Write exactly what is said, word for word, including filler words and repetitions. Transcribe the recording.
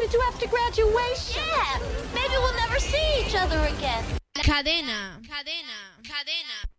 to do after graduation? Yeah, maybe we'll never see each other again. Cadena, cadena, cadena.